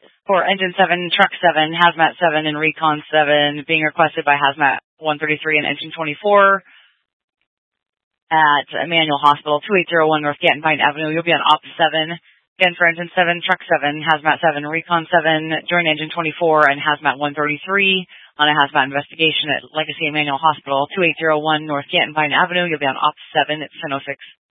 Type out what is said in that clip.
for Engine 7, Truck 7, Hazmat 7, and Recon 7 being requested by Hazmat 133 and Engine 24 at Emmanuel Hospital, 2801 North Canton Pine Avenue. You'll be on Op 7. Again, for Engine 7, Truck 7, Hazmat 7, Recon 7, join Engine 24 and Hazmat 133 on a hazmat investigation at Legacy Emmanuel Hospital, 2801 North Canton Pine Avenue. You'll be on Op 7 at 10:06.